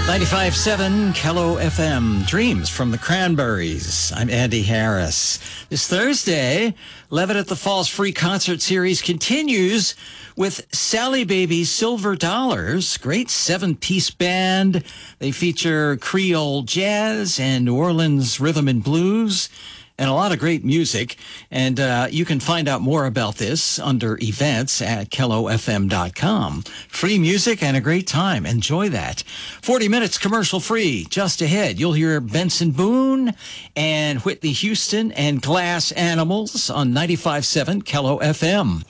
95.7 Kello FM. Dreams from the Cranberries. I'm Andy Harris. This Thursday, Levitt at the Falls Free Concert Series continues with Sally Baby's Silver Dollars. Great 7-piece band. They feature Creole jazz and New Orleans rhythm and blues, and a lot of great music. And you can find out more about this under events at kellofm.com. Free music and a great time. Enjoy that. 40 minutes commercial free. Just ahead, you'll hear Benson Boone and Whitney Houston and Glass Animals on 95.7 Kello FM.